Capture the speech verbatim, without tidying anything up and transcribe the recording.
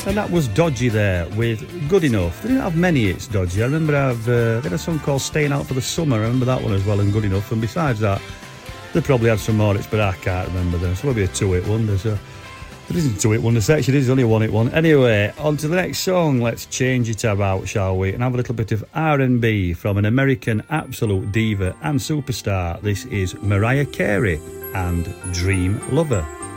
And that was Dodgy there with Good Enough. They didn't have many hits, Dodgy. I remember I've, uh, they had a song called Staying Out for the Summer. I remember that one as well, and Good Enough. And besides that, they probably had some more hits, but I can't remember them. So maybe a two-hit wonder. So there isn't a two-hit wonder section, there's only a one-hit one. Anyway, on to the next song. Let's change it about, shall we? And have a little bit of R and B from an American absolute diva and superstar. This is Mariah Carey and Dream Lover.